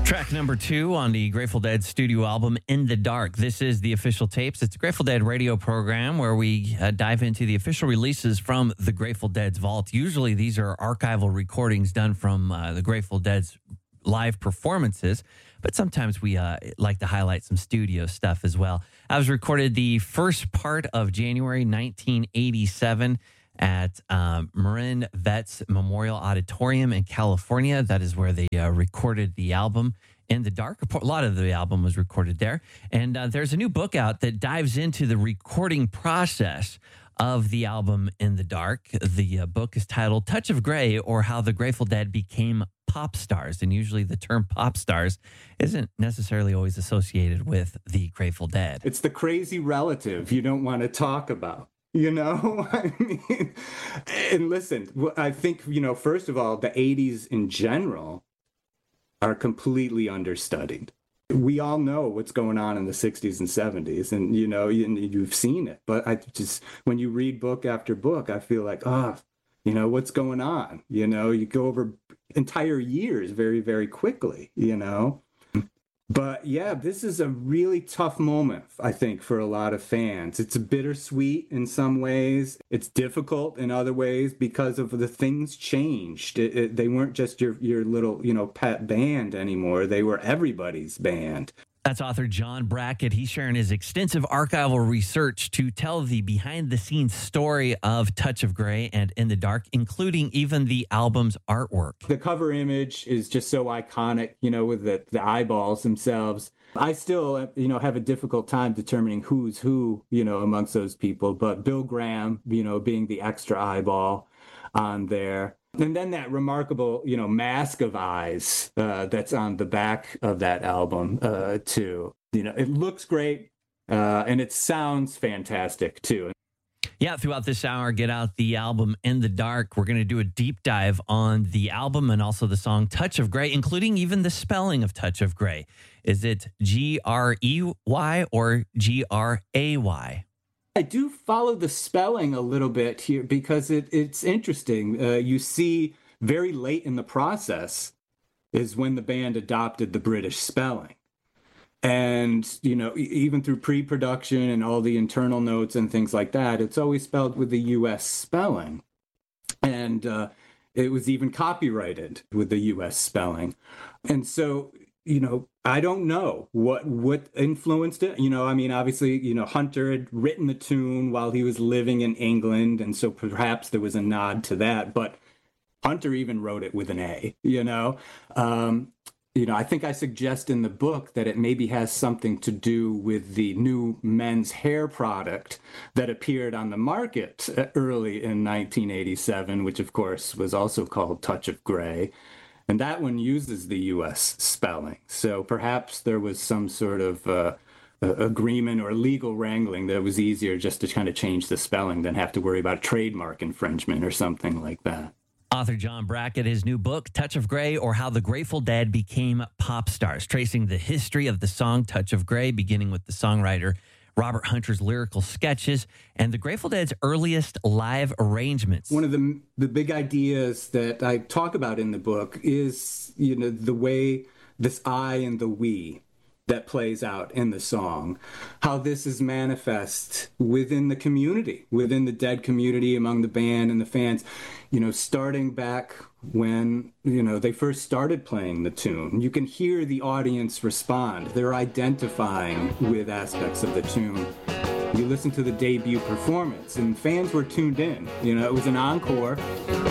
Track number 2 on the Grateful Dead studio album, In the Dark. This is the Official Tapes. It's a Grateful Dead radio program where we dive into the official releases from the Grateful Dead's vault. Usually these are archival recordings done from the Grateful Dead's live performances, but sometimes we like to highlight some studio stuff as well. I was recorded the first part of January 1987 at Marin Vets Memorial Auditorium in California. That is where they recorded the album In the Dark. A lot of the album was recorded there. And there's a new book out that dives into the recording process of the album In the Dark. The book is titled Touch of Grey, or How the Grateful Dead Became Pop Stars. And usually the term pop stars isn't necessarily always associated with the Grateful Dead. It's the crazy relative you don't want to talk about. You know, I mean, and listen, I think, first of all, the 80s in general are completely understudied. We all know what's going on in the 60s and 70s, and, you've seen it. But when you read book after book, I feel like, what's going on? You go over entire years very, very quickly, But yeah, this is a really tough moment, I think, for a lot of fans. It's bittersweet in some ways. It's difficult in other ways because of the things changed. They weren't just your little, pet band anymore. They were everybody's band. That's author John Brackett. He's sharing his extensive archival research to tell the behind-the-scenes story of Touch of Grey and In the Dark, including even the album's artwork. The cover image is just so iconic, with the eyeballs themselves. I still, have a difficult time determining who's who, amongst those people. But Bill Graham, being the extra eyeball on there. And then that remarkable, mask of eyes that's on the back of that album, too. It looks great, and it sounds fantastic, too. Yeah, throughout this hour, get out the album In the Dark. We're going to do a deep dive on the album and also the song Touch of Grey, including even the spelling of Touch of Grey. Is it Grey or Gray? I do follow the spelling a little bit here because it's interesting. You see very late in the process is when the band adopted the British spelling. And, even through pre-production and all the internal notes and things like that, it's always spelled with the U.S. spelling. And it was even copyrighted with the U.S. spelling. And so, I don't know what influenced it. Obviously, Hunter had written the tune while he was living in England. And so perhaps there was a nod to that. But Hunter even wrote it with an A, I think I suggest in the book that it maybe has something to do with the new men's hair product that appeared on the market early in 1987, which, of course, was also called Touch of Grey. And that one uses the U.S. spelling. So perhaps there was some sort of agreement or legal wrangling that it was easier just to kind of change the spelling than have to worry about trademark infringement or something like that. Author John Brackett, his new book, Touch of Grey, or How the Grateful Dead Became Pop Stars, tracing the history of the song Touch of Grey, beginning with the songwriter Robert Hunter's lyrical sketches and the Grateful Dead's earliest live arrangements. One of the big ideas that I talk about in the book is, the way this I and the we that plays out in the song, how this is manifest within the community, within the Dead community, among the band and the fans, starting back when, they first started playing the tune. You can hear the audience respond. They're identifying with aspects of the tune. You listen to the debut performance, and fans were tuned in. It was an encore.